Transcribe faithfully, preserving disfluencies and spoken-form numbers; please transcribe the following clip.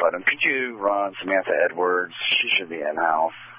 button. Could you run Samantha Edwards? She should be in-house.